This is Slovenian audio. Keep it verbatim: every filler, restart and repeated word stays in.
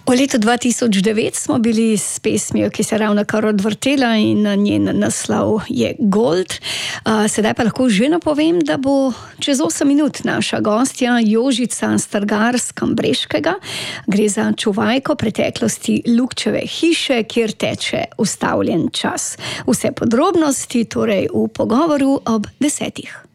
V letu dva tisoč devet smo bili s pesmijo, ki se je ravnokar odvrtela in njen naslov je Gold. Sedaj pa lahko že napovem, da bo čez osem minut naša gostja Jožica Strgar z Kambreškega. Gre za čuvajko preteklosti Lukčeve hiše, kjer teče ustavljen čas. Vse podrobnosti torej v pogovoru ob desetih.